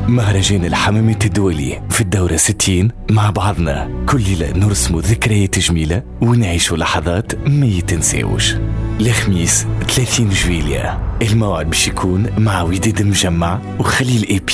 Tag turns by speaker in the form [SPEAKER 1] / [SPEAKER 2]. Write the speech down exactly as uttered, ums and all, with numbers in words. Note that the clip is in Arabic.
[SPEAKER 1] مهرجان الحمامات الدولي في الدورة ستين، مع بعضنا كل ليلة نرسموا ذكريات جميلة ونعيشوا لحظات ما يتنساوش. الخميس ثلاثين جويلية الموعد باش يكون مع وداد المجمع وخليل اي بي